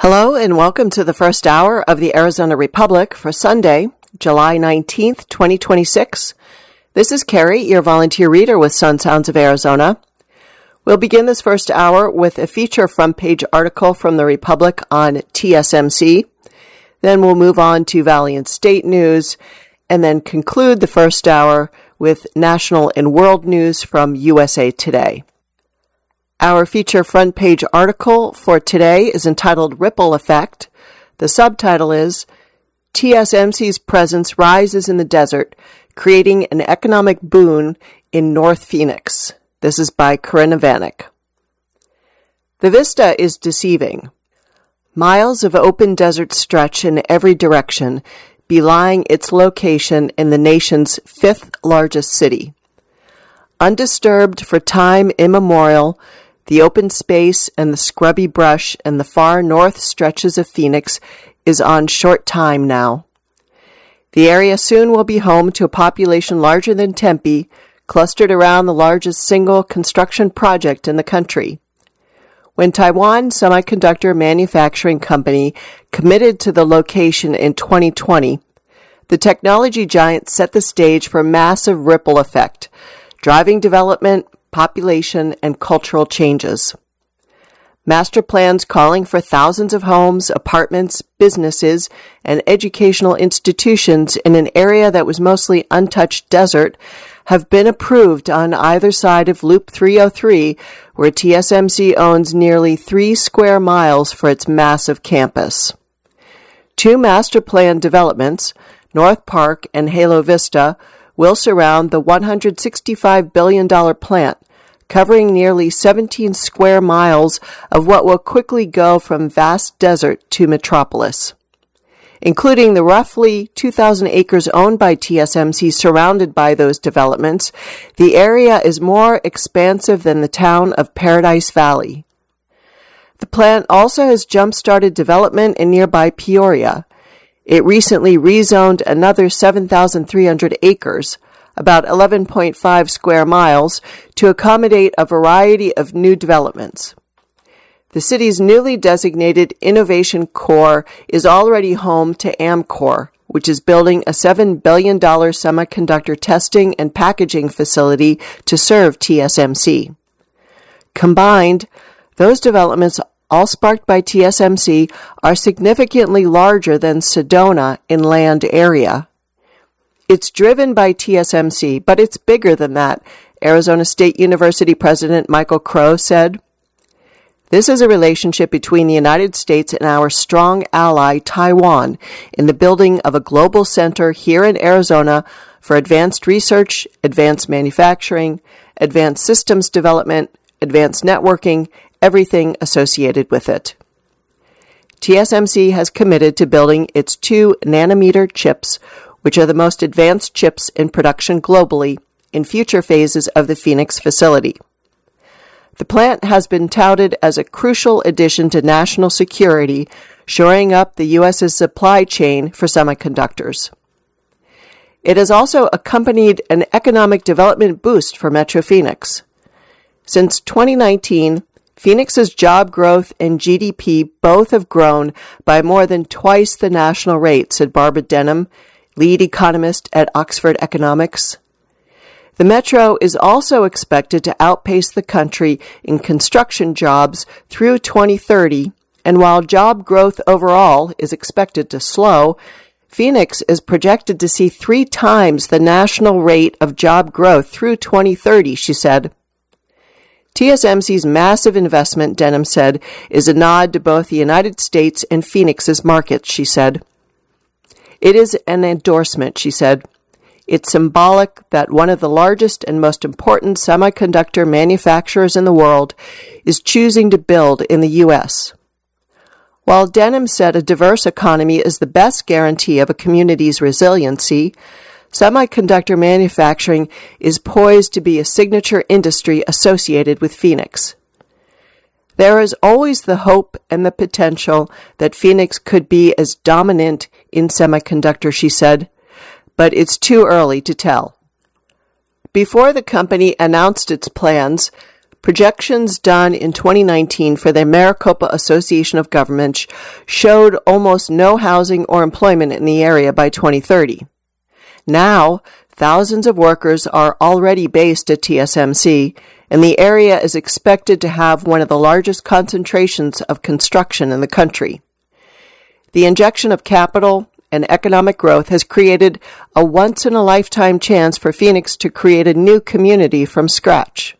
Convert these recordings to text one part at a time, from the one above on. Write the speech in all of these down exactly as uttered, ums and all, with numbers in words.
Hello and welcome to the first hour of the Arizona Republic for Sunday, July nineteenth, twenty twenty-six. This is Carrie, your volunteer reader with Sun Sounds of Arizona. We'll begin this first hour with a feature front page article from the Republic on T S M C. Then we'll move on to Valley and State news and then conclude the first hour with national and world news from U S A Today. Our feature front page article for today is entitled Ripple Effect. The subtitle is T S M C's Presence Rises in the Desert, Creating an Economic Boon in North Phoenix. This is by Corinna Vanek. The vista is deceiving. Miles of open desert stretch in every direction, belying its location in the nation's fifth largest city. Undisturbed for time immemorial, the open space and the scrubby brush and the far north stretches of Phoenix is on short time now. The area soon will be home to a population larger than Tempe, clustered around the largest single construction project in the country. When Taiwan Semiconductor Manufacturing Company committed to the location in twenty twenty, the technology giant set the stage for a massive ripple effect, driving development, population, and cultural changes. Master plans calling for thousands of homes, apartments, businesses, and educational institutions in an area that was mostly untouched desert have been approved on either side of Loop three oh three, where T S M C owns nearly three square miles for its massive campus. Two master plan developments, North Park and Halo Vista, will surround the one hundred sixty-five billion dollars plant, covering nearly seventeen square miles of what will quickly go from vast desert to metropolis. Including the roughly two thousand acres owned by T S M C surrounded by those developments, the area is more expansive than the town of Paradise Valley. The plant also has jump-started development in nearby Peoria. It recently rezoned another seven thousand three hundred acres, about eleven point five square miles, to accommodate a variety of new developments. The city's newly designated Innovation Core is already home to Amcor, which is building a seven billion dollars semiconductor testing and packaging facility to serve T S M C. Combined, those developments, all sparked by T S M C, are significantly larger than Sedona in land area. It's driven by T S M C, but it's bigger than that, Arizona State University President Michael Crow said. This is a relationship between the United States and our strong ally, Taiwan, in the building of a global center here in Arizona for advanced research, advanced manufacturing, advanced systems development, advanced networking, everything associated with it. T S M C has committed to building its two nanometer chips, which are the most advanced chips in production globally, in future phases of the Phoenix facility. The plant has been touted as a crucial addition to national security, shoring up the U S's supply chain for semiconductors. It has also accompanied an economic development boost for Metro Phoenix. Since twenty nineteen, Phoenix's job growth and G D P both have grown by more than twice the national rate, said Barbara Denham, lead economist at Oxford Economics. The Metro is also expected to outpace the country in construction jobs through twenty thirty, and while job growth overall is expected to slow, Phoenix is projected to see three times the national rate of job growth through twenty thirty, she said. T S M C's massive investment, Denham said, is a nod to both the United States and Phoenix's markets, she said. It is an endorsement, she said. It's symbolic that one of the largest and most important semiconductor manufacturers in the world is choosing to build in the U S. While Denham said a diverse economy is the best guarantee of a community's resiliency, semiconductor manufacturing is poised to be a signature industry associated with Phoenix. There is always the hope and the potential that Phoenix could be as dominant in semiconductor, she said, but it's too early to tell. Before the company announced its plans, Projections done in twenty nineteen for the Maricopa Association of Governments showed almost no housing or employment in the area by twenty thirty. Now, thousands of workers are already based at T S M C, and the area is expected to have one of the largest concentrations of construction in the country. The injection of capital and economic growth has created a once-in-a-lifetime chance for Phoenix to create a new community from scratch.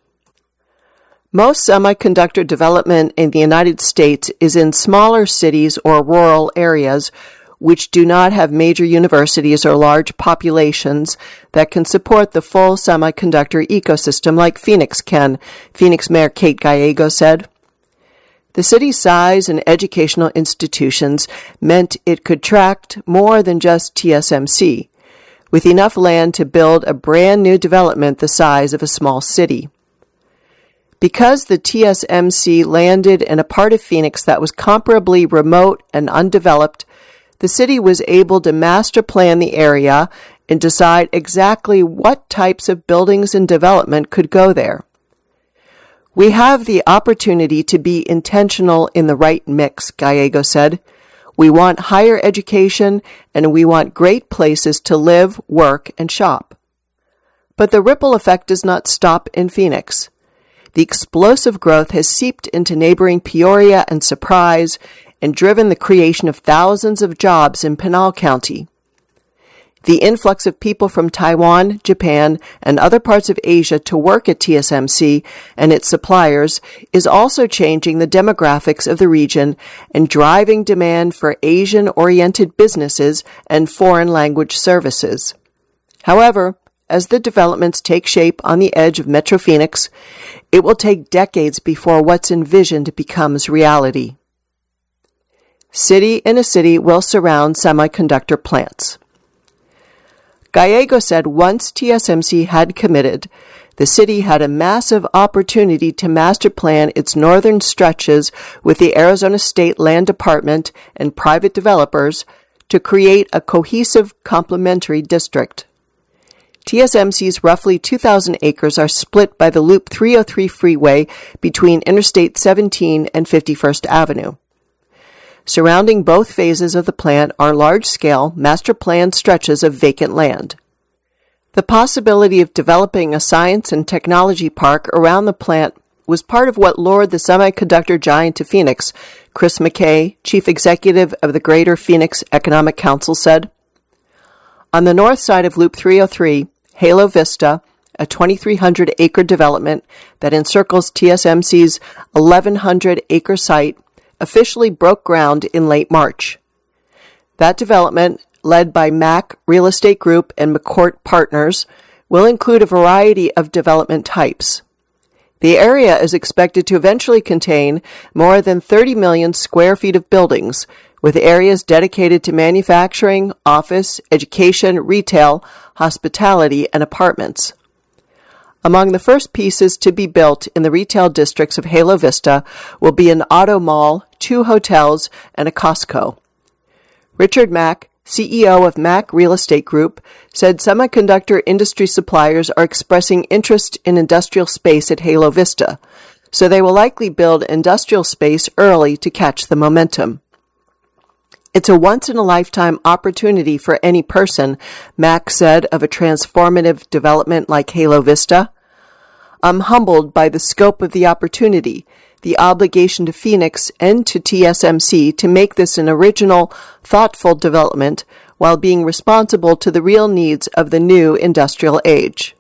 Most semiconductor development in the United States is in smaller cities or rural areas which do not have major universities or large populations that can support the full semiconductor ecosystem like Phoenix can, Phoenix Mayor Kate Gallego said. The city's size and educational institutions meant it could attract more than just T S M C, with enough land to build a brand new development the size of a small city. Because the T S M C landed in a part of Phoenix that was comparably remote and undeveloped, the city was able to master plan the area and decide exactly what types of buildings and development could go there. We have the opportunity to be intentional in the right mix, Gallego said. We want higher education and we want great places to live, work, and shop. But the ripple effect does not stop in Phoenix. The explosive growth has seeped into neighboring Peoria and Surprise and driven the creation of thousands of jobs in Pinal County. The influx of people from Taiwan, Japan, and other parts of Asia to work at T S M C and its suppliers is also changing the demographics of the region and driving demand for Asian-oriented businesses and foreign language services. However, as the developments take shape on the edge of Metro Phoenix, it will take decades before what's envisioned becomes reality. City in a city will surround semiconductor plants. Gallego said once T S M C had committed, the city had a massive opportunity to master plan its northern stretches with the Arizona State Land Department and private developers to create a cohesive complementary district. T S M C's roughly two thousand acres are split by the Loop three oh three freeway between Interstate seventeen and fifty-first Avenue. Surrounding both phases of the plant are large-scale, master-planned stretches of vacant land. The possibility of developing a science and technology park around the plant was part of what lured the semiconductor giant to Phoenix, Chris McKay, chief executive of the Greater Phoenix Economic Council, said. On the north side of Loop three oh three, Halo Vista, a twenty-three hundred acre development that encircles T S M C's eleven hundred acre site, officially broke ground in late March. That development, led by Mack Real Estate Group and McCourt Partners, will include a variety of development types. The area is expected to eventually contain more than thirty million square feet of buildings, with areas dedicated to manufacturing, office, education, retail, hospitality, and apartments. Among the first pieces to be built in the retail districts of Halo Vista will be an auto mall, two hotels, and a Costco. Richard Mack, C E O of Mack Real Estate Group, said semiconductor industry suppliers are expressing interest in industrial space at Halo Vista, so they will likely build industrial space early to catch the momentum. It's a once-in-a-lifetime opportunity for any person, Mack said of a transformative development like Halo Vista. I'm humbled by the scope of the opportunity, the obligation to Phoenix and to T S M C to make this an original, thoughtful development while being responsible to the real needs of the new industrial age.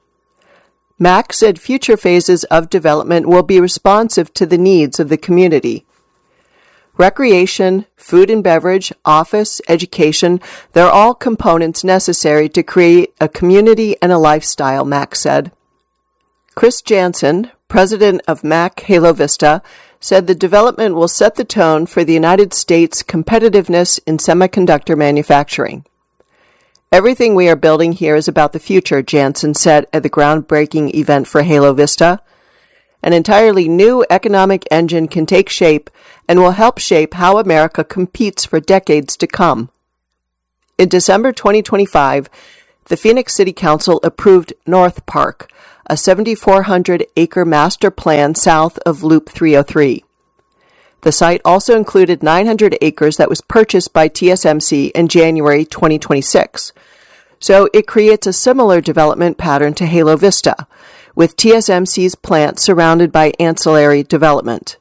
Mack said future phases of development will be responsive to the needs of the community. Recreation, food and beverage, office, education, they're all components necessary to create a community and a lifestyle, Mack said. Chris Jansen, president of Mack Halo Vista, said the development will set the tone for the United States' competitiveness in semiconductor manufacturing. Everything we are building here is about the future, Jansen said at the groundbreaking event for Halo Vista. An entirely new economic engine can take shape and will help shape how America competes for decades to come. In December twenty twenty-five, the Phoenix City Council approved North Park, a seven thousand four hundred acre master plan south of Loop three oh three. The site also included nine hundred acres that was purchased by T S M C in January twenty twenty-six. So it creates a similar development pattern to Halo Vista, with T S M C's plant surrounded by ancillary development.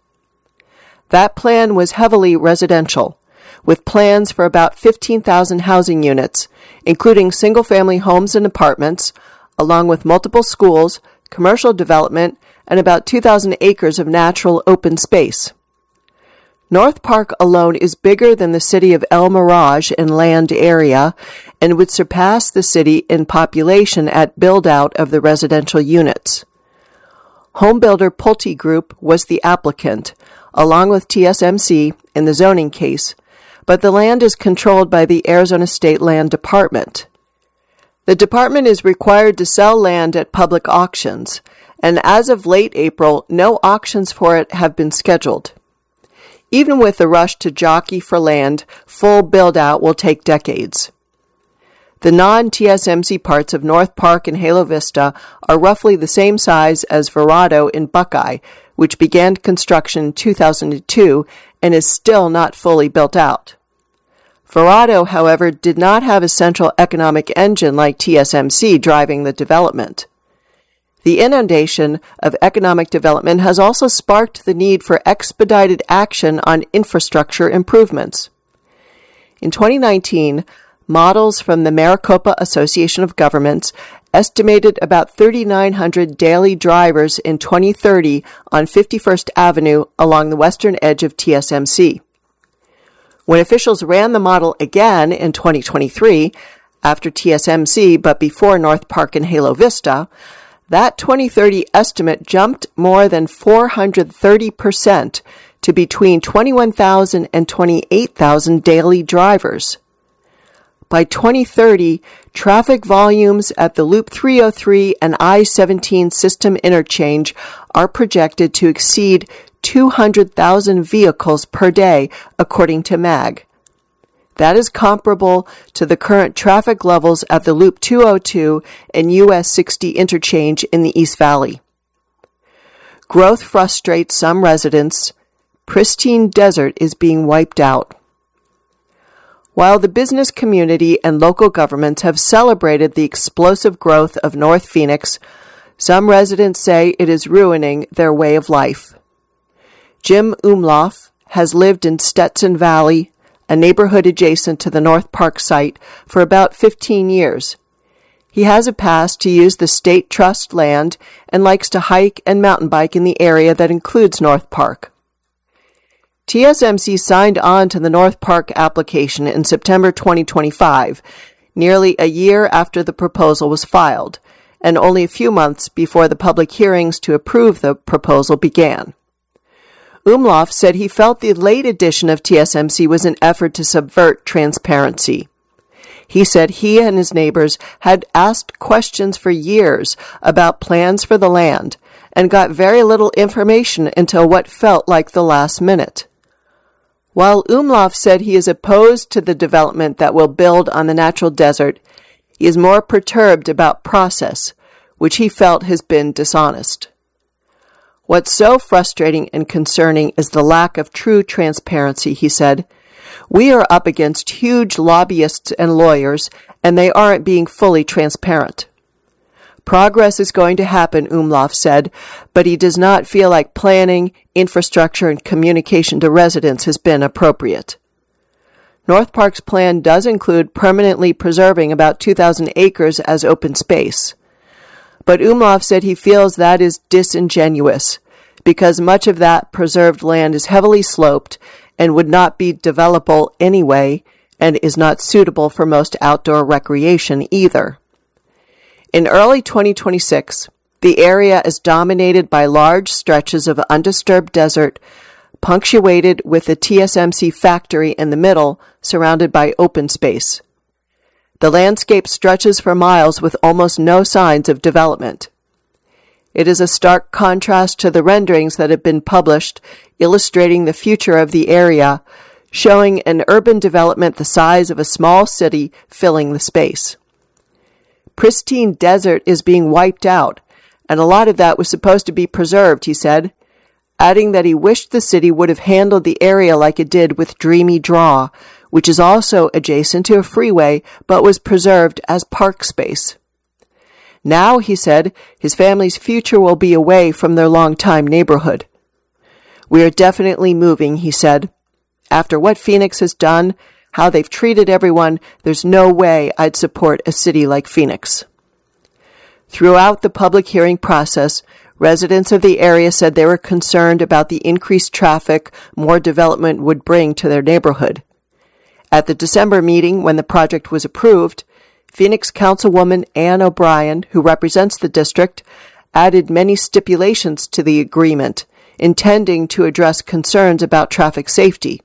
That plan was heavily residential, with plans for about fifteen thousand housing units, including single-family homes and apartments, along with multiple schools, commercial development, and about two thousand acres of natural open space. North Park alone is bigger than the city of El Mirage in land area and would surpass the city in population at build-out of the residential units. Homebuilder Pulte Group was the applicant, along with T S M C in the zoning case, but the land is controlled by the Arizona State Land Department. The department is required to sell land at public auctions, and as of late April, no auctions for it have been scheduled. Even with the rush to jockey for land, full build-out will take decades. The non-T S M C parts of North Park and Halo Vista are roughly the same size as Verrado in Buckeye, which began construction in two thousand two and is still not fully built out. Verrado, however, did not have a central economic engine like T S M C driving the development. The inundation of economic development has also sparked the need for expedited action on infrastructure improvements. In twenty nineteen, models from the Maricopa Association of Governments estimated about three thousand nine hundred daily drivers in twenty thirty on fifty-first Avenue along the western edge of T S M C. When officials ran the model again in twenty twenty-three, after T S M C but before North Park and Halo Vista, that twenty thirty estimate jumped more than four hundred thirty percent to between twenty-one thousand and twenty-eight thousand daily drivers. By twenty thirty, traffic volumes at the Loop three oh three and I seventeen system interchange are projected to exceed two hundred thousand vehicles per day, according to M A G. That is comparable to the current traffic levels at the Loop two oh two and U S sixty interchange in the East Valley. Growth frustrates some residents. Pristine desert is being wiped out. While the business community and local governments have celebrated the explosive growth of North Phoenix, some residents say it is ruining their way of life. Jim Umlauf has lived in Stetson Valley, a neighborhood adjacent to the North Park site, for about fifteen years. He has a pass to use the state trust land and likes to hike and mountain bike in the area that includes North Park. T S M C signed on to the North Park application in September twenty twenty-five, nearly a year after the proposal was filed, and only a few months before the public hearings to approve the proposal began. Umlauf said he felt the late addition of T S M C was an effort to subvert transparency. He said he and his neighbors had asked questions for years about plans for the land and got very little information until what felt like the last minute. While Umlauf said he is opposed to the development that will build on the natural desert, he is more perturbed about process, which he felt has been dishonest. What's so frustrating and concerning is the lack of true transparency, he said. We are up against huge lobbyists and lawyers, and they aren't being fully transparent. Progress is going to happen, Umlauf said, but he does not feel like planning, infrastructure, and communication to residents has been appropriate. North Park's plan does include permanently preserving about two thousand acres as open space. But Umlauf said he feels that is disingenuous, because much of that preserved land is heavily sloped and would not be developable anyway, and is not suitable for most outdoor recreation either. In early twenty twenty-six, the area is dominated by large stretches of undisturbed desert, punctuated with a T S M C factory in the middle, surrounded by open space. The landscape stretches for miles with almost no signs of development. It is a stark contrast to the renderings that have been published illustrating the future of the area, showing an urban development the size of a small city filling the space. Pristine desert is being wiped out, and a lot of that was supposed to be preserved, he said, adding that he wished the city would have handled the area like it did with Dreamy Draw, which is also adjacent to a freeway but was preserved as park space. Now, he said, his family's future will be away from their longtime neighborhood. We are definitely moving, he said. After what Phoenix has done, how they've treated everyone, there's no way I'd support a city like Phoenix. Throughout the public hearing process, residents of the area said they were concerned about the increased traffic more development would bring to their neighborhood. At the December meeting, when the project was approved, Phoenix Councilwoman Ann O'Brien, who represents the district, added many stipulations to the agreement, intending to address concerns about traffic safety.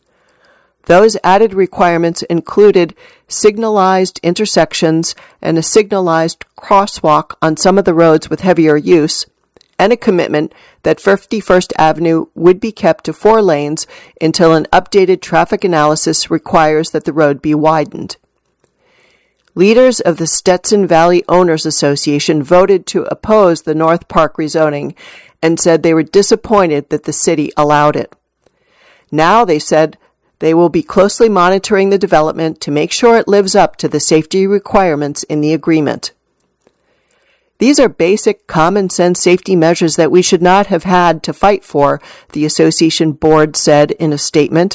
Those added requirements included signalized intersections and a signalized crosswalk on some of the roads with heavier use, and a commitment that fifty-first Avenue would be kept to four lanes until an updated traffic analysis requires that the road be widened. Leaders of the Stetson Valley Owners Association voted to oppose the North Park rezoning and said they were disappointed that the city allowed it. Now, they said, they will be closely monitoring the development to make sure it lives up to the safety requirements in the agreement. These are basic common-sense safety measures that we should not have had to fight for, the association board said in a statement.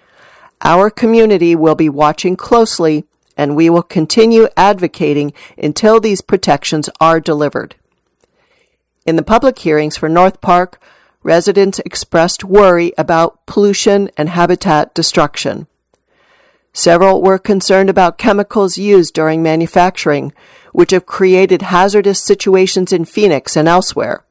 Our community will be watching closely, and we will continue advocating until these protections are delivered. In the public hearings for North Park, residents expressed worry about pollution and habitat destruction. Several were concerned about chemicals used during manufacturing, which have created hazardous situations in Phoenix and elsewhere.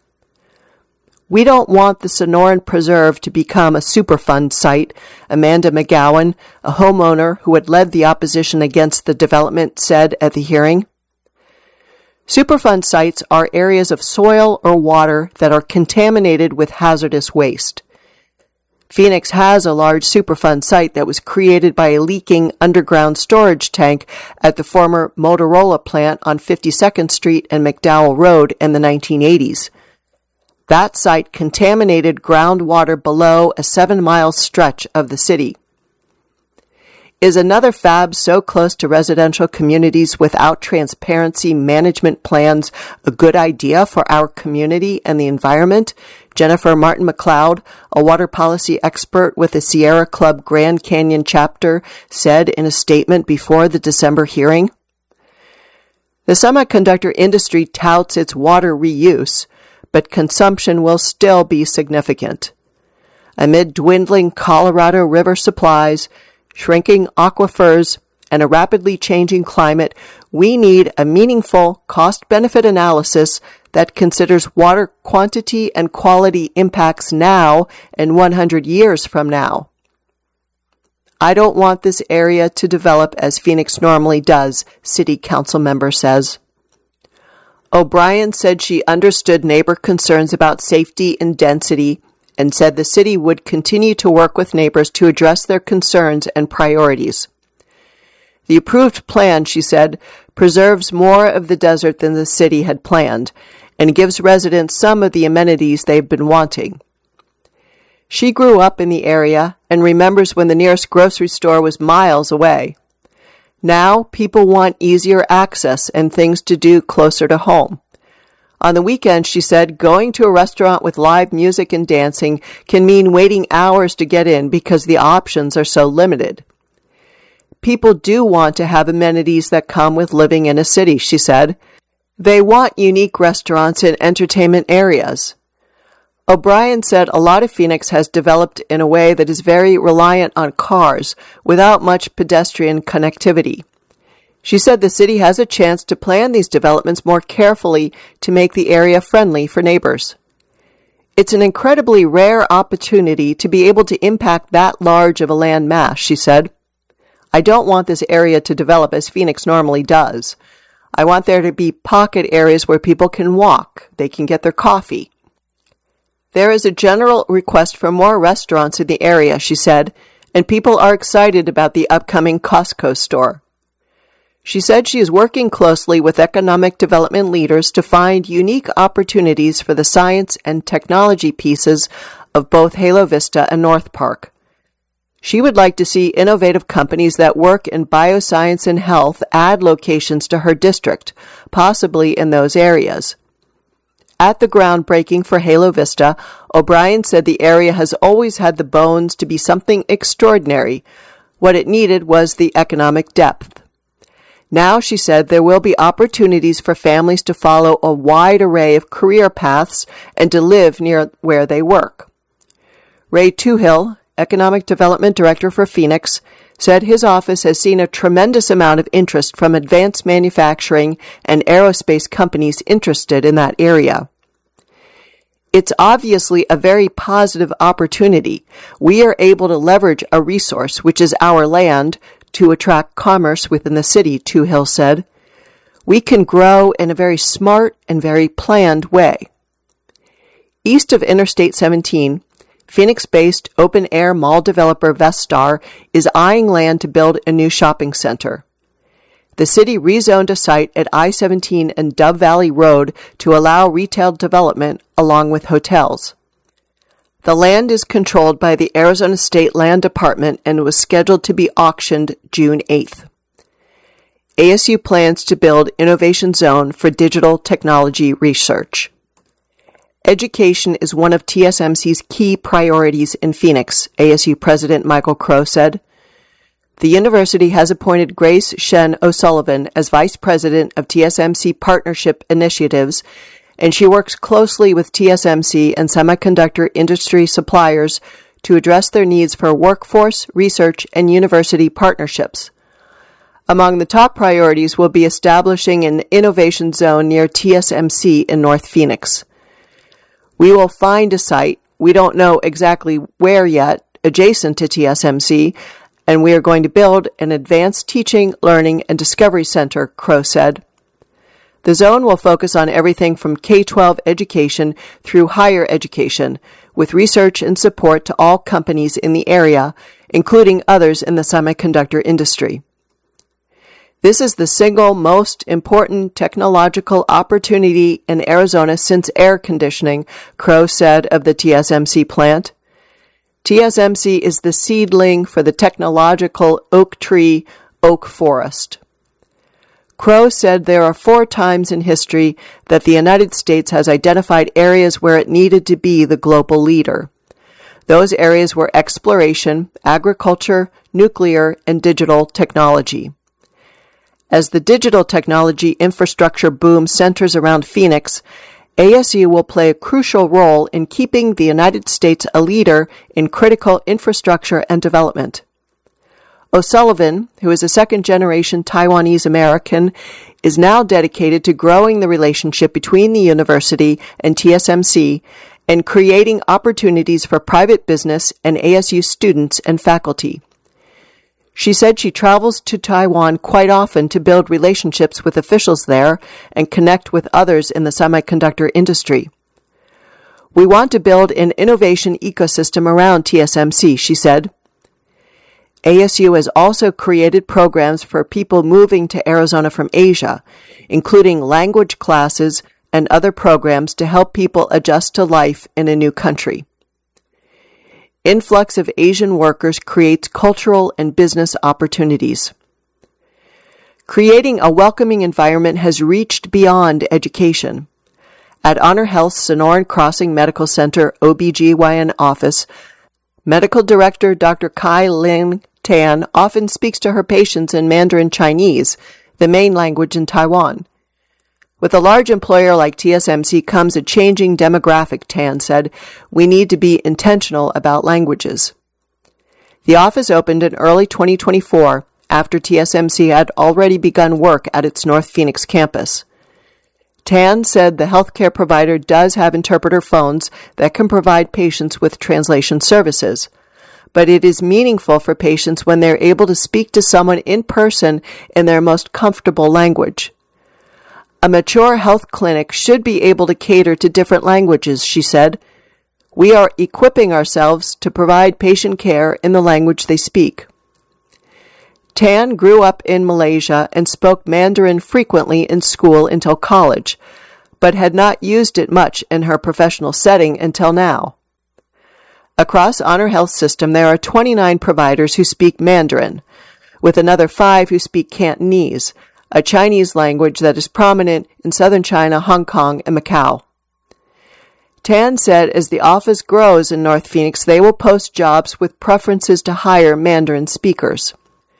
We don't want the Sonoran Preserve to become a Superfund site, Amanda McGowan, a homeowner who had led the opposition against the development, said at the hearing. Superfund sites are areas of soil or water that are contaminated with hazardous waste. Phoenix has a large Superfund site that was created by a leaking underground storage tank at the former Motorola plant on fifty-second Street and McDowell Road in the nineteen eighties. That site contaminated groundwater below a seven-mile stretch of the city. Is another fab so close to residential communities without transparency management plans a good idea for our community and the environment? Jennifer Martin McLeod, a water policy expert with the Sierra Club Grand Canyon chapter, said in a statement before the December hearing. The semiconductor industry touts its water reuse, but consumption will still be significant. Amid dwindling Colorado River supplies, shrinking aquifers, and a rapidly changing climate, we need a meaningful cost-benefit analysis that considers water quantity and quality impacts now and one hundred years from now. I don't want this area to develop as Phoenix normally does, City Council member says. O'Brien said she understood neighbor concerns about safety and density and said the city would continue to work with neighbors to address their concerns and priorities. The approved plan, she said, preserves more of the desert than the city had planned and gives residents some of the amenities they've been wanting. She grew up in the area and remembers when the nearest grocery store was miles away. Now, people want easier access and things to do closer to home. On the weekend, she said, going to a restaurant with live music and dancing can mean waiting hours to get in because the options are so limited. People do want to have amenities that come with living in a city, she said. They want unique restaurants and entertainment areas. O'Brien said a lot of Phoenix has developed in a way that is very reliant on cars without much pedestrian connectivity. She said the city has a chance to plan these developments more carefully to make the area friendly for neighbors. It's an incredibly rare opportunity to be able to impact that large of a land mass, she said. I don't want this area to develop as Phoenix normally does. I want there to be pocket areas where people can walk, they can get their coffee. There is a general request for more restaurants in the area, she said, and people are excited about the upcoming Costco store. She said she is working closely with economic development leaders to find unique opportunities for the science and technology pieces of both Halo Vista and North Park. She would like to see innovative companies that work in bioscience and health add locations to her district, possibly in those areas. At the groundbreaking for Halo Vista, O'Brien said the area has always had the bones to be something extraordinary. What it needed was the economic depth. Now, she said, there will be opportunities for families to follow a wide array of career paths and to live near where they work. Ray Toohill, Economic Development Director for Phoenix, said his office has seen a tremendous amount of interest from advanced manufacturing and aerospace companies interested in that area. It's obviously a very positive opportunity. We are able to leverage a resource, which is our land, to attract commerce within the city, Toohill said. We can grow in a very smart and very planned way. East of Interstate seventeen, Phoenix-based open-air mall developer Vestar is eyeing land to build a new shopping center. The city rezoned a site at I seventeen and Dove Valley Road to allow retail development along with hotels. The land is controlled by the Arizona State Land Department and was scheduled to be auctioned June eighth. A S U plans to build Innovation Zone for digital technology research. Education is one of T S M C's key priorities in Phoenix, A S U President Michael Crow said. The university has appointed Grace Shen O'Sullivan as Vice President of T S M C Partnership Initiatives, and she works closely with T S M C and semiconductor industry suppliers to address their needs for workforce, research, and university partnerships. Among the top priorities will be establishing an innovation zone near T S M C in North Phoenix. We will find a site, we don't know exactly where yet, adjacent to T S M C, and we are going to build an advanced teaching, learning, and discovery center, Crow said. The zone will focus on everything from K twelve education through higher education, with research and support to all companies in the area, including others in the semiconductor industry. This is the single most important technological opportunity in Arizona since air conditioning, Crow said of the T S M C plant. T S M C is the seedling for the technological oak tree, oak forest. Crow said there are four times in history that the United States has identified areas where it needed to be the global leader. Those areas were exploration, agriculture, nuclear, and digital technology. As the digital technology infrastructure boom centers around Phoenix, A S U will play a crucial role in keeping the United States a leader in critical infrastructure and development. O'Sullivan, who is a second-generation Taiwanese American, is now dedicated to growing the relationship between the university and T S M C and creating opportunities for private business and A S U students and faculty. She said she travels to Taiwan quite often to build relationships with officials there and connect with others in the semiconductor industry. We want to build an innovation ecosystem around T S M C, she said. A S U has also created programs for people moving to Arizona from Asia, including language classes and other programs to help people adjust to life in a new country. Influx of Asian workers creates cultural and business opportunities. Creating a welcoming environment has reached beyond education. At Honor Health's Sonoran Crossing Medical Center O B G Y N office, Medical Director Doctor Kai Ling Tan often speaks to her patients in Mandarin Chinese, the main language in Taiwan. With a large employer like T S M C comes a changing demographic, Tan said. We need to be intentional about languages. The office opened in early twenty twenty-four after T S M C had already begun work at its North Phoenix campus. Tan said the healthcare provider does have interpreter phones that can provide patients with translation services, but it is meaningful for patients when they're able to speak to someone in person in their most comfortable language. A mature health clinic should be able to cater to different languages, she said. We are equipping ourselves to provide patient care in the language they speak. Tan grew up in Malaysia and spoke Mandarin frequently in school until college, but had not used it much in her professional setting until now. Across Honor Health System, there are twenty-nine providers who speak Mandarin, with another five who speak Cantonese, a Chinese language that is prominent in southern China, Hong Kong, and Macau. Tan said as the office grows in North Phoenix, they will post jobs with preferences to hire Mandarin speakers.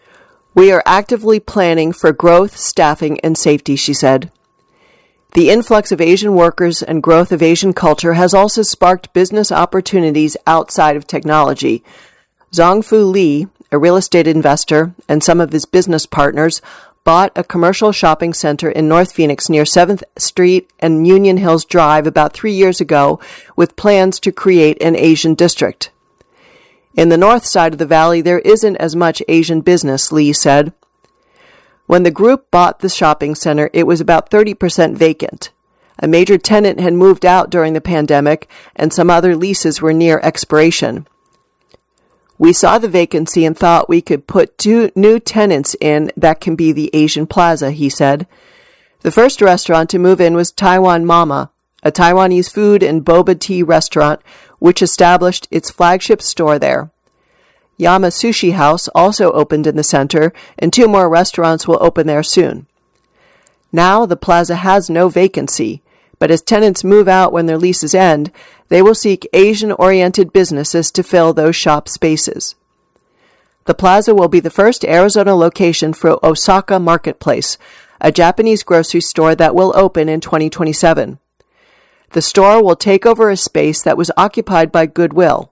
We are actively planning for growth, staffing, and safety, she said. The influx of Asian workers and growth of Asian culture has also sparked business opportunities outside of technology. Zhongfu Li, a real estate investor, and some of his business partners bought a commercial shopping center in North Phoenix near seventh Street and Union Hills Drive about three years ago with plans to create an Asian district. In the north side of the valley, there isn't as much Asian business, Lee said. When the group bought the shopping center, it was about thirty percent vacant. A major tenant had moved out during the pandemic, and some other leases were near expiration. We saw the vacancy and thought we could put two new tenants in that can be the Asian Plaza, he said. The first restaurant to move in was Taiwan Mama, a Taiwanese food and boba tea restaurant, which established its flagship store there. Yama Sushi House also opened in the center, and two more restaurants will open there soon. Now the plaza has no vacancy, but as tenants move out when their leases end, they will seek Asian-oriented businesses to fill those shop spaces. The plaza will be the first Arizona location for Osaka Marketplace, a Japanese grocery store that will open in twenty twenty-seven. The store will take over a space that was occupied by Goodwill.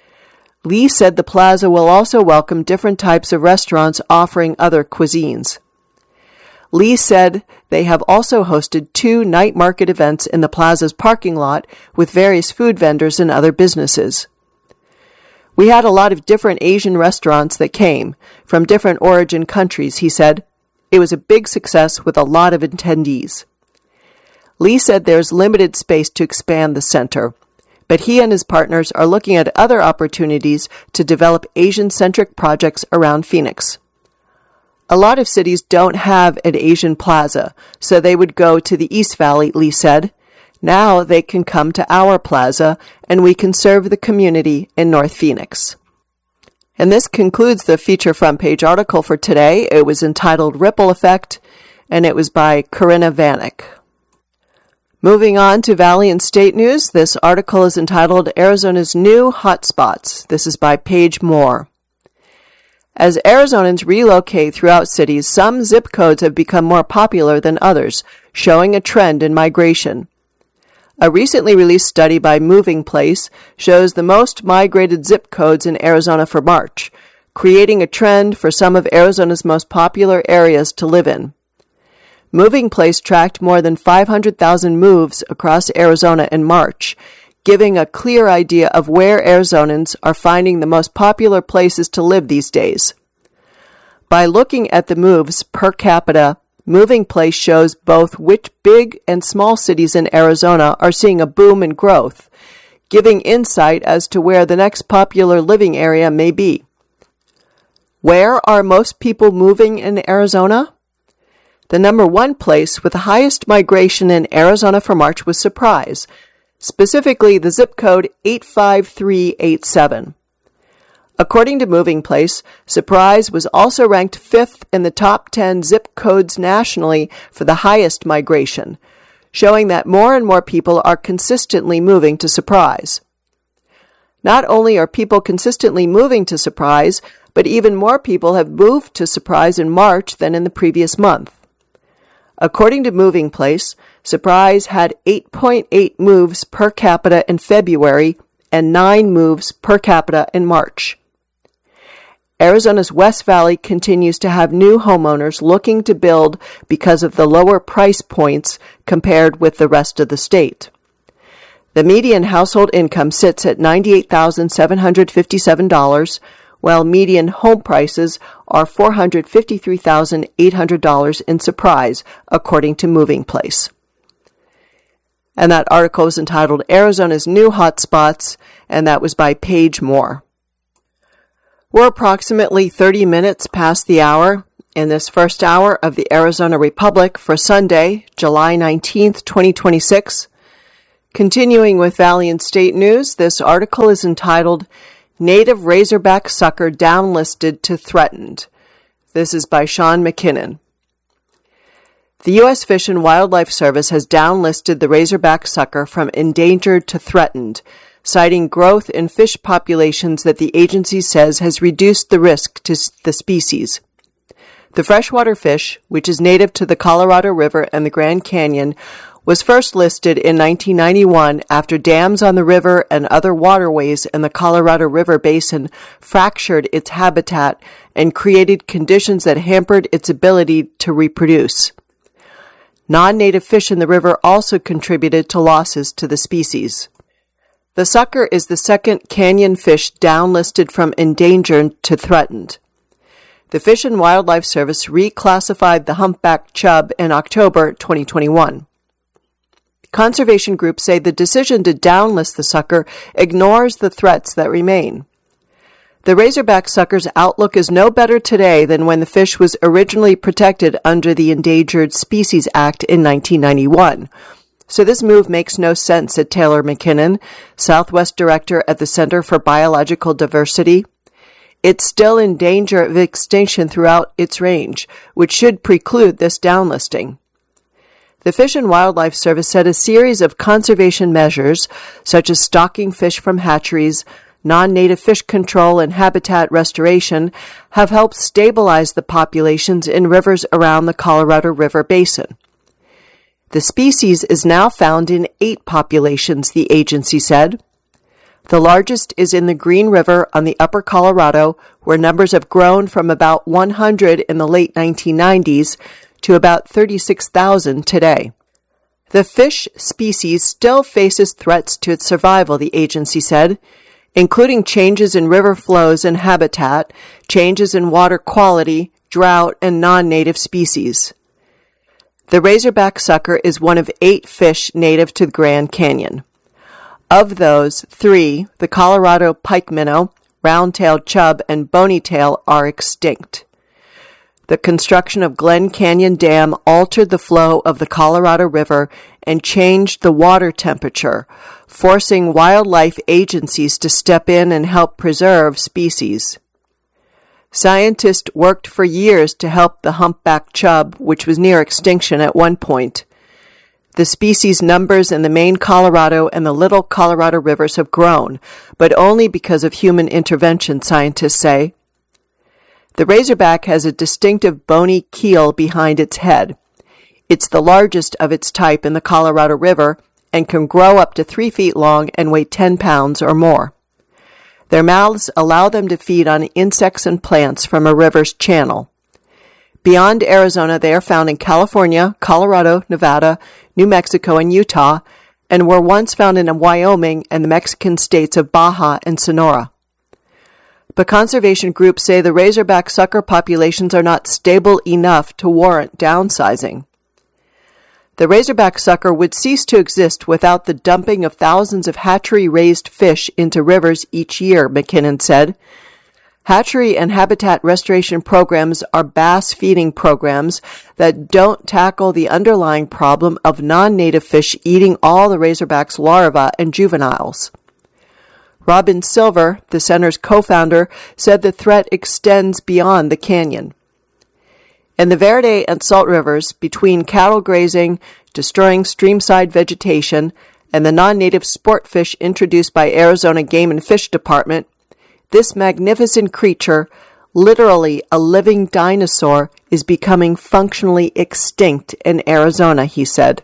Lee said the plaza will also welcome different types of restaurants offering other cuisines. Lee said they have also hosted two night market events in the plaza's parking lot with various food vendors and other businesses. We had a lot of different Asian restaurants that came from different origin countries, he said. It was a big success with a lot of attendees. Lee said there's limited space to expand the center, but he and his partners are looking at other opportunities to develop Asian-centric projects around Phoenix. A lot of cities don't have an Asian plaza, so they would go to the East Valley, Lee said. Now they can come to our plaza, and we can serve the community in North Phoenix. And this concludes the feature front page article for today. It was entitled Ripple Effect, and it was by Corinna Vanek. Moving on to Valley and State News, this article is entitled Arizona's New Hotspots. This is by Paige Moore. As Arizonans relocate throughout cities, some zip codes have become more popular than others, showing a trend in migration. A recently released study by Moving Place shows the most migrated zip codes in Arizona for March, creating a trend for some of Arizona's most popular areas to live in. Moving Place tracked more than five hundred thousand moves across Arizona in March, giving a clear idea of where Arizonans are finding the most popular places to live these days. By looking at the moves per capita, Moving Place shows both which big and small cities in Arizona are seeing a boom in growth, giving insight as to where the next popular living area may be. Where are most people moving in Arizona? The number one place with the highest migration in Arizona for March was Surprise, specifically the zip code eight five three eight seven. According to Moving Place, Surprise was also ranked fifth in the top ten zip codes nationally for the highest migration, showing that more and more people are consistently moving to Surprise. Not only are people consistently moving to Surprise, but even more people have moved to Surprise in March than in the previous month. According to Moving Place, Surprise had eight point eight moves per capita in February and nine moves per capita in March. Arizona's West Valley continues to have new homeowners looking to build because of the lower price points compared with the rest of the state. The median household income sits at ninety-eight thousand seven hundred fifty-seven dollars, while median home prices are four hundred fifty-three thousand eight hundred dollars in Surprise, according to Moving Place. And that article is entitled Arizona's New Hotspots, and that was by Paige Moore. We're approximately thirty minutes past the hour in this first hour of the Arizona Republic for Sunday, July nineteenth, twenty twenty-six. Continuing with Valiant State News, this article is entitled, Native Razorback Sucker Downlisted to Threatened. This is by Sean McKinnon. The U S Fish and Wildlife Service has downlisted the razorback sucker from endangered to threatened, citing growth in fish populations that the agency says has reduced the risk to the species. The freshwater fish, which is native to the Colorado River and the Grand Canyon, was first listed in nineteen ninety-one after dams on the river and other waterways in the Colorado River basin fractured its habitat and created conditions that hampered its ability to reproduce. Non-native fish in the river also contributed to losses to the species. The sucker is the second canyon fish downlisted from endangered to threatened. The Fish and Wildlife Service reclassified the humpback chub in October twenty twenty-one. Conservation groups say the decision to downlist the sucker ignores the threats that remain. The razorback sucker's outlook is no better today than when the fish was originally protected under the Endangered Species Act in nineteen ninety-one. So this move makes no sense, said Taylor McKinnon, Southwest Director at the Center for Biological Diversity. It's still in danger of extinction throughout its range, which should preclude this downlisting. The Fish and Wildlife Service said a series of conservation measures, such as stocking fish from hatcheries, non-native fish control, and habitat restoration, have helped stabilize the populations in rivers around the Colorado River basin. The species is now found in eight populations, the agency said. The largest is in the Green River on the upper Colorado, where numbers have grown from about one hundred in the late nineteen nineties to about thirty-six thousand today. The fish species still faces threats to its survival, the agency said, including changes in river flows and habitat, changes in water quality, drought, and non-native species. The razorback sucker is one of eight fish native to the Grand Canyon. Of those, three, the Colorado pike minnow, round-tailed chub, and bony-tail, are extinct. The construction of Glen Canyon Dam altered the flow of the Colorado River and changed the water temperature, forcing wildlife agencies to step in and help preserve species. Scientists worked for years to help the humpback chub, which was near extinction at one point. The species numbers in the main Colorado and the Little Colorado rivers have grown, but only because of human intervention, scientists say. The razorback has a distinctive bony keel behind its head. It's the largest of its type in the Colorado River and can grow up to three feet long and weigh ten pounds or more. Their mouths allow them to feed on insects and plants from a river's channel. Beyond Arizona, they are found in California, Colorado, Nevada, New Mexico, and Utah, and were once found in Wyoming and the Mexican states of Baja and Sonora. But conservation groups say the razorback sucker populations are not stable enough to warrant downsizing. The razorback sucker would cease to exist without the dumping of thousands of hatchery-raised fish into rivers each year, McKinnon said. Hatchery and habitat restoration programs are bass feeding programs that don't tackle the underlying problem of non-native fish eating all the razorback's larvae and juveniles. Robin Silver, the center's co-founder, said the threat extends beyond the canyon. In the Verde and Salt Rivers, between cattle grazing, destroying streamside vegetation, and the non-native sport fish introduced by Arizona Game and Fish Department, this magnificent creature, literally a living dinosaur, is becoming functionally extinct in Arizona, he said.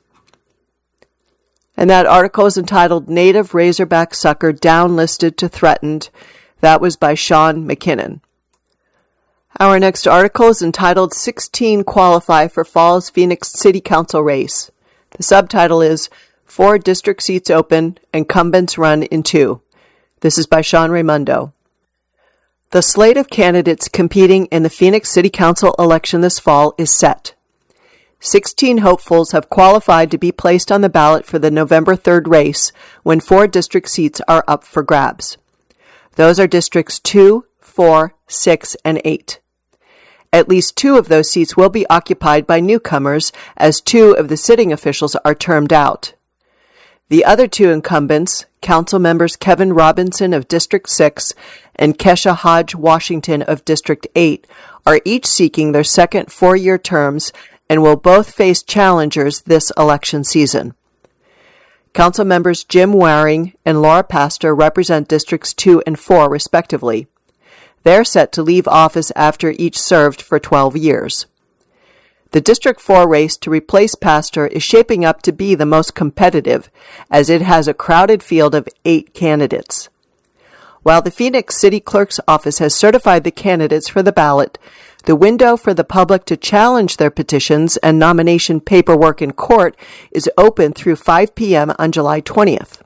And that article is entitled Native Razorback Sucker Downlisted to Threatened. That was by Sean McKinnon. Our next article is entitled sixteen Qualify for Fall's Phoenix City Council Race. The subtitle is Four District Seats Open, Incumbents Run in Two. This is by Sean Raimundo. The slate of candidates competing in the Phoenix City Council election this fall is set. Sixteen hopefuls have qualified to be placed on the ballot for the November third race when four district seats are up for grabs. Those are Districts two, four, six, and eight. At least two of those seats will be occupied by newcomers, as two of the sitting officials are termed out. The other two incumbents, council members Kevin Robinson of District six and Kesha Hodge Washington of District eight, are each seeking their second four-year terms and will both face challengers this election season. Council members Jim Waring and Laura Pastor represent Districts two and four, respectively. They're set to leave office after each served for twelve years. The District four race to replace Pastor is shaping up to be the most competitive, as it has a crowded field of eight candidates. While the Phoenix City Clerk's office has certified the candidates for the ballot, the window for the public to challenge their petitions and nomination paperwork in court is open through five p.m. on July twentieth.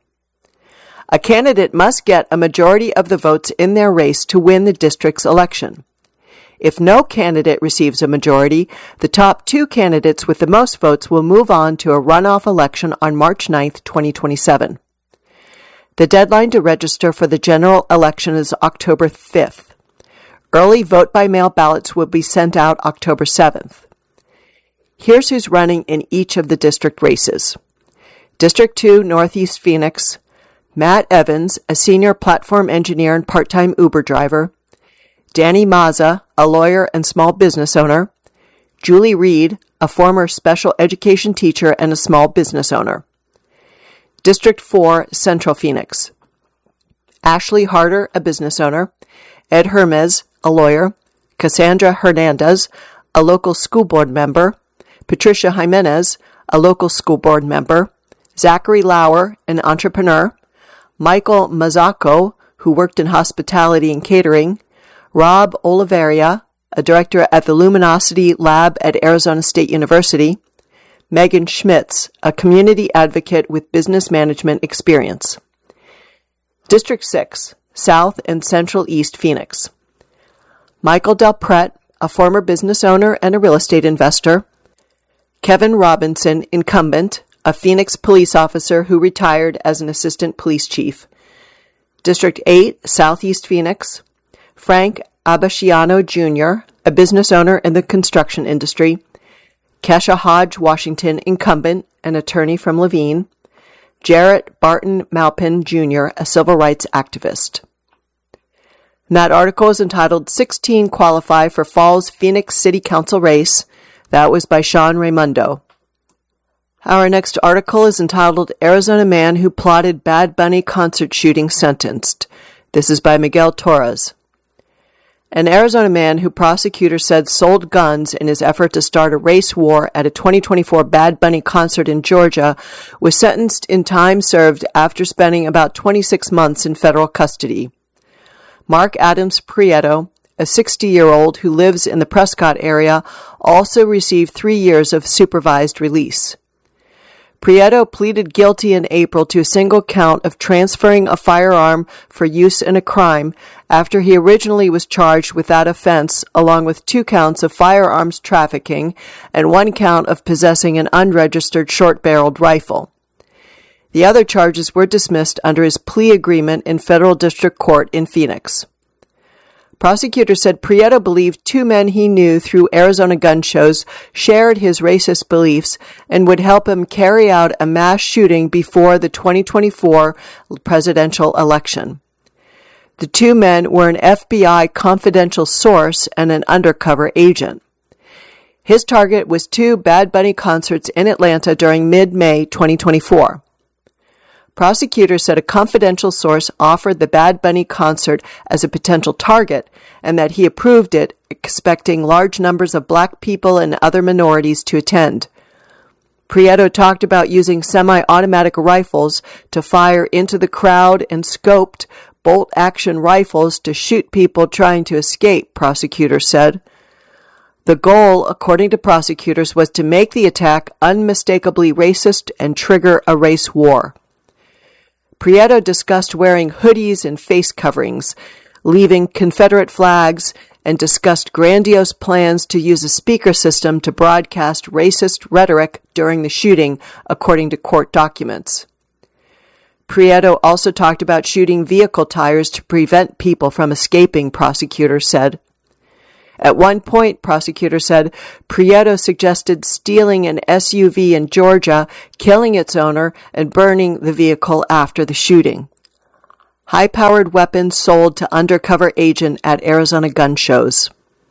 A candidate must get a majority of the votes in their race to win the district's election. If no candidate receives a majority, the top two candidates with the most votes will move on to a runoff election on March ninth, twenty twenty-seven. The deadline to register for the general election is October fifth. Early vote-by-mail ballots will be sent out October seventh. Here's who's running in each of the district races. District two, Northeast Phoenix, Matt Evans, a senior platform engineer and part-time Uber driver, Danny Mazza, a lawyer and small business owner, Julie Reed, a former special education teacher and a small business owner. District four, Central Phoenix, Ashley Harder, a business owner, Ed Hermes, a lawyer, Cassandra Hernandez, a local school board member, Patricia Jimenez, a local school board member, Zachary Lauer, an entrepreneur, Michael Mazzacco, who worked in hospitality and catering, Rob Oliveria, a director at the Luminosity Lab at Arizona State University, Megan Schmitz, a community advocate with business management experience. District six, South and Central East Phoenix, Michael Del Pret, a former business owner and a real estate investor, Kevin Robinson, incumbent, a Phoenix police officer who retired as an assistant police chief. District eight, Southeast Phoenix, Frank Abasciano Junior, a business owner in the construction industry, Kesha Hodge Washington, incumbent, an attorney from Levine, Jarrett Barton Maupin Junior, a civil rights activist. And that article is entitled sixteen Qualify for Fall's Phoenix City Council Race. That was by Sean Raimundo. Our next article is entitled Arizona Man Who Plotted Bad Bunny Concert Shooting Sentenced. This is by Miguel Torres. An Arizona man who prosecutors said sold guns in his effort to start a race war at a twenty twenty-four Bad Bunny concert in Georgia was sentenced in time served after spending about twenty-six months in federal custody. Mark Adams Prieto, a sixty-year-old who lives in the Prescott area, also received three years of supervised release. Prieto pleaded guilty in April to a single count of transferring a firearm for use in a crime after he originally was charged with that offense, along with two counts of firearms trafficking and one count of possessing an unregistered short-barreled rifle. The other charges were dismissed under his plea agreement in federal district court in Phoenix. Prosecutors said Prieto believed two men he knew through Arizona gun shows shared his racist beliefs and would help him carry out a mass shooting before the twenty twenty-four presidential election. The two men were an F B I confidential source and an undercover agent. His target was two Bad Bunny concerts in Atlanta during mid-May twenty twenty-four. Prosecutors said a confidential source offered the Bad Bunny concert as a potential target and that he approved it, expecting large numbers of black people and other minorities to attend. Prieto talked about using semi-automatic rifles to fire into the crowd and scoped bolt-action rifles to shoot people trying to escape, prosecutors said. The goal, according to prosecutors, was to make the attack unmistakably racist and trigger a race war. Prieto discussed wearing hoodies and face coverings, leaving Confederate flags, and discussed grandiose plans to use a speaker system to broadcast racist rhetoric during the shooting, according to court documents. Prieto also talked about shooting vehicle tires to prevent people from escaping, prosecutors said. At one point, prosecutors said, Prieto suggested stealing an S U V in Georgia, killing its owner, and burning the vehicle after the shooting. High-powered weapons sold to undercover agent at Arizona gun shows.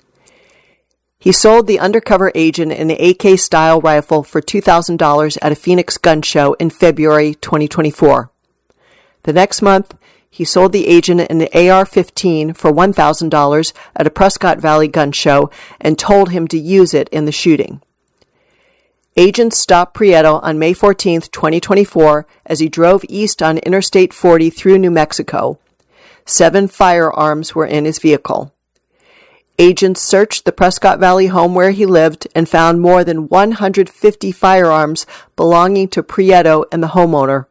He sold the undercover agent an A K-style rifle for two thousand dollars at a Phoenix gun show in February twenty twenty-four. The next month, he sold the agent an A R fifteen for one thousand dollars at a Prescott Valley gun show and told him to use it in the shooting. Agents stopped Prieto on May fourteenth, twenty twenty-four, as he drove east on Interstate forty through New Mexico. Seven firearms were in his vehicle. Agents searched the Prescott Valley home where he lived and found more than one hundred fifty firearms belonging to Prieto and the homeowner.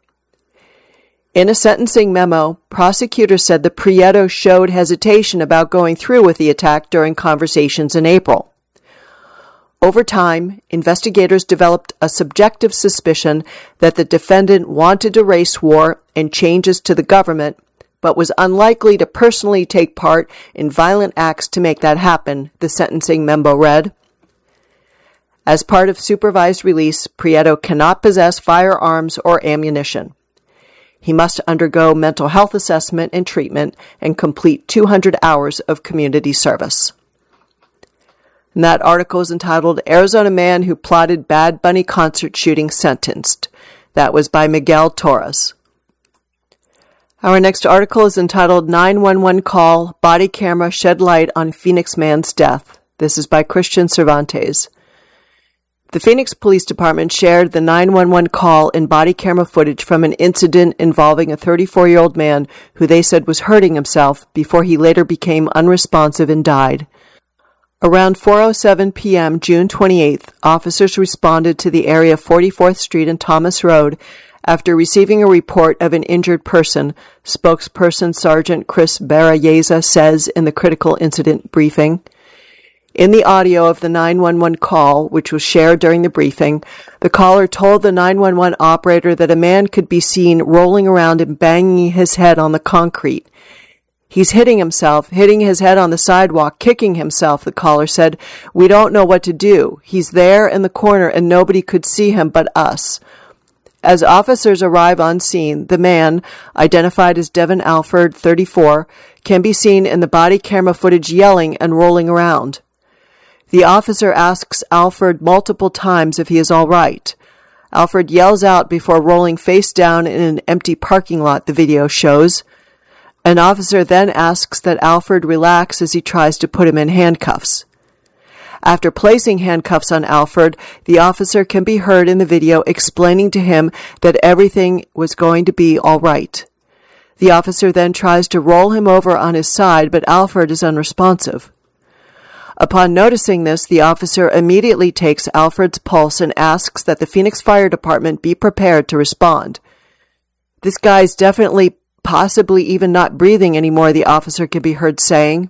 In a sentencing memo, prosecutors said that Prieto showed hesitation about going through with the attack during conversations in April. Over time, investigators developed a subjective suspicion that the defendant wanted a race war and changes to the government, but was unlikely to personally take part in violent acts to make that happen, the sentencing memo read. As part of supervised release, Prieto cannot possess firearms or ammunition. He must undergo mental health assessment and treatment and complete two hundred hours of community service. And that article is entitled, Arizona Man Who Plotted Bad Bunny Concert Shooting Sentenced. That was by Miguel Torres. Our next article is entitled nine one one Call, Body Camera Shed Light on Phoenix Man's Death. This is by Christian Cervantes. The Phoenix Police Department shared the nine one one call and body camera footage from an incident involving a thirty-four-year-old man who they said was hurting himself before he later became unresponsive and died. Around four oh seven p.m. June twenty-eighth, officers responded to the area of forty-fourth Street and Thomas Road after receiving a report of an injured person, spokesperson Sergeant Chris Barayeza says in the critical incident briefing. In the audio of the nine one one call, which was shared during the briefing, the caller told the nine one one operator that a man could be seen rolling around and banging his head on the concrete. He's hitting himself, hitting his head on the sidewalk, kicking himself, the caller said. We don't know what to do. He's there in the corner and nobody could see him but us. As officers arrive on scene, the man, identified as Devin Alford, thirty-four, can be seen in the body camera footage yelling and rolling around. The officer asks Alford multiple times if he is all right. Alford yells out before rolling face down in an empty parking lot, the video shows. An officer then asks that Alford relax as he tries to put him in handcuffs. After placing handcuffs on Alford, the officer can be heard in the video explaining to him that everything was going to be all right. The officer then tries to roll him over on his side, but Alford is unresponsive. Upon noticing this, the officer immediately takes Alford's pulse and asks that the Phoenix Fire Department be prepared to respond. This guy's definitely, possibly even not breathing anymore, the officer can be heard saying.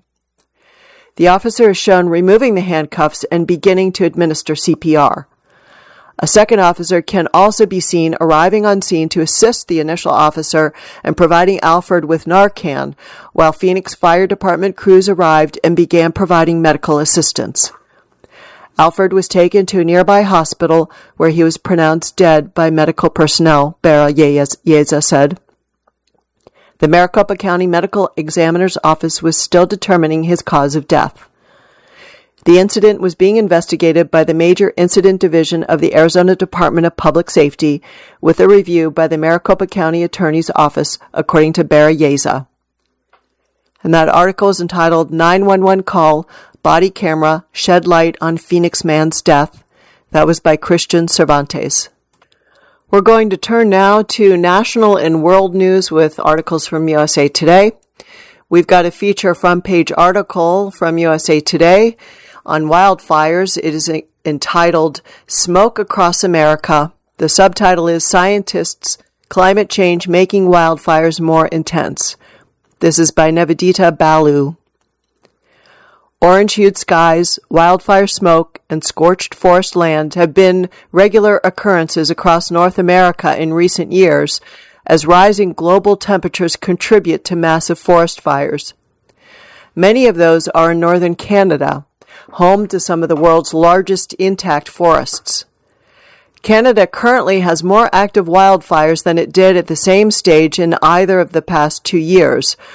The officer is shown removing the handcuffs and beginning to administer C P R. A second officer can also be seen arriving on scene to assist the initial officer and providing Alford with Narcan, while Phoenix Fire Department crews arrived and began providing medical assistance. Alford was taken to a nearby hospital where he was pronounced dead by medical personnel, Barayeza said. The Maricopa County Medical Examiner's Office was still determining his cause of death. The incident was being investigated by the Major Incident Division of the Arizona Department of Public Safety, with a review by the Maricopa County Attorney's Office, according to Barayeza. And that article is entitled nine one one Call, Body Camera, Shed Light on Phoenix Man's Death. That was by Christian Cervantes. We're going to turn now to national and world news with articles from U S A Today. We've got a feature front page article from U S A Today on wildfires. It is entitled Smoke Across America. The subtitle is Scientists, Climate Change Making Wildfires More Intense. This is by Nivedita Balu. Orange-hued skies, wildfire smoke, and scorched forest land have been regular occurrences across North America in recent years as rising global temperatures contribute to massive forest fires. Many of those are in northern Canada, home to some of the world's largest intact forests. Canada currently has more active wildfires than it did at the same stage in either of the past two years,